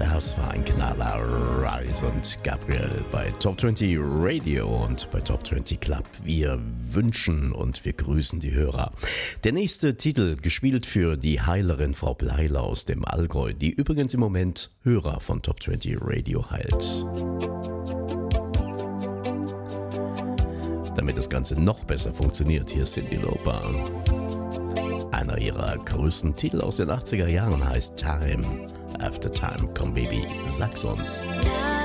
Das war ein Knaller, Rise und Gabriel bei Top 20 Radio und bei Top 20 Club. Wir wünschen und wir grüßen die Hörer. Der nächste Titel, gespielt für die Heilerin Frau Bleiler aus dem Allgäu, die übrigens im Moment Hörer von Top 20 Radio heilt. Damit das Ganze noch besser funktioniert, hier ist Cyndi Lauper. Einer ihrer größten Titel aus den 80er Jahren heißt Time After Time. Komm Baby, sag's uns.